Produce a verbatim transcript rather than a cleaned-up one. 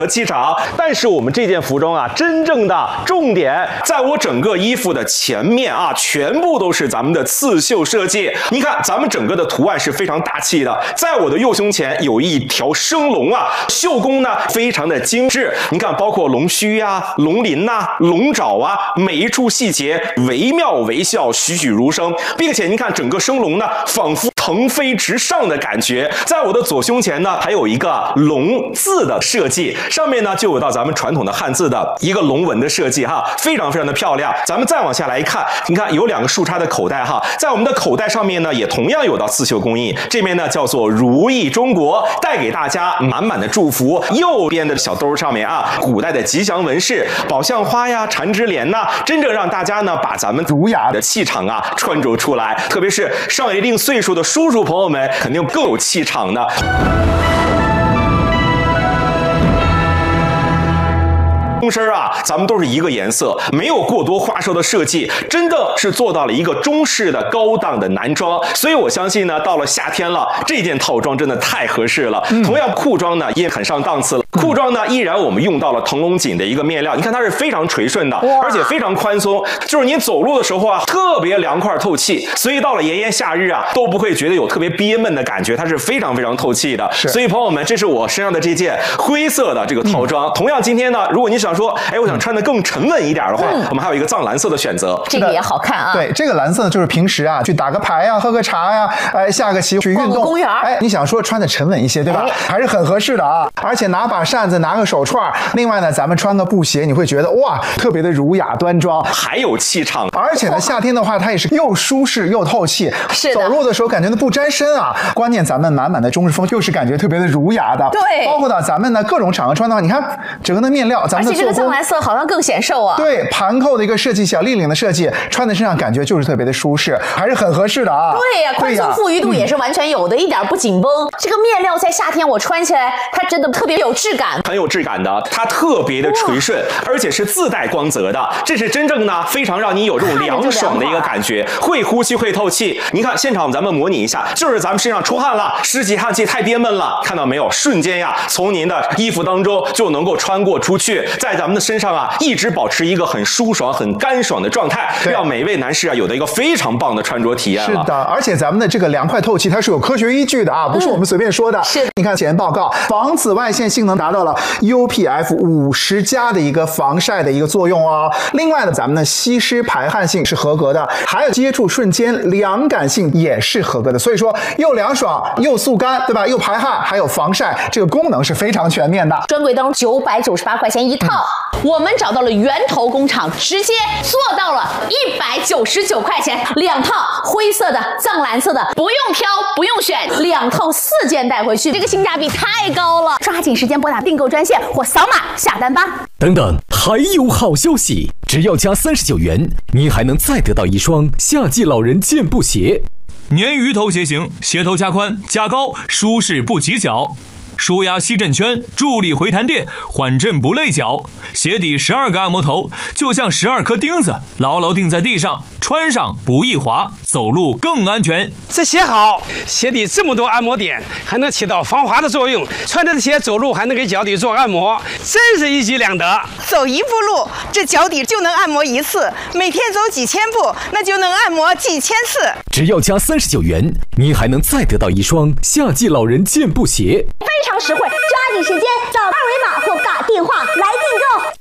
和气场。但是我们这件服装啊，真正的重点在我整个衣服的前面啊，全部都是咱们的刺绣设计。你看，咱们整个的图案是非常大气的。在我的右胸前有一条生龙啊，绣工呢非常的精致。你看，包括龙须呀、啊、龙鳞呐、啊、龙爪啊，每一处细节惟妙惟肖，栩栩如生，并且你看整个生龙呢，仿佛腾飞直上的感觉。在我的左胸前呢，还有一个龙字的设计，上面呢就有到咱们传统的汉字的一个龙纹的设计哈，非常非常的漂亮。咱们再往下来一看，你看有两个竖插的口袋哈，在我们的口袋上面呢，也同样有到刺绣工艺，这边呢叫做如意中国，带给大家满满的祝福。右边的小兜上面啊，古代的吉祥纹饰，宝相花呀、缠枝莲呐，真正让大家呢把咱们儒雅的气场啊穿着出来。特别是上了一定岁数的叔叔朋友们，肯定更有气场的。胸身啊，咱们都是一个颜色，没有过多花哨的设计，真的是做到了一个中式的高档的男装。所以我相信呢，到了夏天了，这件套装真的太合适了。嗯、同样，裤装呢也很上档次了。裤装呢，依然我们用到了腾龙锦的一个面料，你看它是非常垂顺的，而且非常宽松，就是你走路的时候啊，特别凉快透气。所以到了炎炎夏日啊，都不会觉得有特别憋闷的感觉，它是非常非常透气的。所以朋友们，这是我身上的这件灰色的这个套装。嗯、同样，今天呢，如果你想说，哎，我想穿得更沉稳一点的话，嗯、我们还有一个藏蓝色的选择， 这个也好看啊。 对，这个蓝色就是平时啊去打个牌呀、啊、喝个茶呀、啊，哎下个棋去运动， 公园， 哎，你想说穿的沉稳一些，对吧？哎、还是很合适的啊。而且拿把扇子，拿个手串，另外呢，咱们穿个布鞋，你会觉得哇，特别的儒雅端庄， 还有气场。 而且呢，夏天的话，它也是又舒适又透气， 是走路的时候感觉都不沾身啊。关键咱们满满的中式风，又是感觉特别的儒雅的。 对， 包括到咱们呢各种场合穿的话，你看整个的面料，咱们的而且这个藏蓝色好像更显瘦啊。 对，盘扣的一个设计，小立领的设计，穿在身上感觉就是特别的舒适，还是很合适的啊。 对呀、啊，宽松富裕度也是完全有的，嗯、一点不紧绷。这个面料在夏天我穿起来，它真的特别有质感， 很有质感的，它特别的垂顺，而且是自带光泽的，这是真正呢非常让你有这种凉爽的一个感觉，会呼吸会透气。你看现场咱们模拟一下，就是咱们身上出汗了，湿气汗气太憋闷了，看到没有？瞬间呀，从您的衣服当中就能够穿过出去，在咱们的身上啊一直保持一个很舒爽、很干爽的状态，让每位男士啊有的一个非常棒的穿着体验了。 是的，而且咱们的这个凉快透气，它是有科学依据的啊，不是我们随便说的。嗯、 是， 你看检验报告，防紫外线性能达到了 U P F 五十 加的一个防晒的一个作用哦。另外呢，咱们的吸湿排汗性是合格的，还有接触瞬间凉感性也是合格的。所以说，又凉爽又速干，对吧？又排汗，还有防晒，这个功能是非常全面的。 专柜当九百九十八块钱一套。嗯我们找到了源头工厂，直接做到了一百九十九块钱两套，灰色的、藏蓝色的，不用挑，不用选，两套四件带回去，这个性价比太高了！抓紧时间拨打订购专线或扫码下单吧。 等等，还有好消息！只要加三十九元，您还能再得到一双夏季老人健步鞋。 鲶鱼头鞋型，鞋头加宽加高，舒适不挤脚。舒压吸震圈，助力回弹垫，缓震不累脚。鞋底十二个按摩头，就像十二颗钉子，牢牢钉在地上，穿上不易滑，走路更安全。 这鞋好，鞋底这么多按摩点，还能起到防滑的作用。穿着鞋走路还能给脚底做按摩，真是一举两得。 走一步路，这脚底就能按摩一次；每天走几千步，那就能按摩几千次。 只要加三十九元，您还能再得到一双夏季老人健步鞋。 非常实惠，抓紧时间扫二维码或打电话来订购。